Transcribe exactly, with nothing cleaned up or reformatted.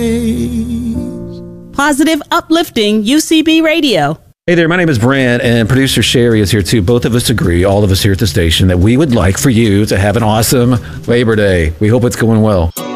Positive, uplifting U C B Radio. Hey there, my name is Brent, and producer Sherry is here too. Both of us agree, all of us here at the station, that we would like for you to have an awesome Labor Day. We hope it's going well.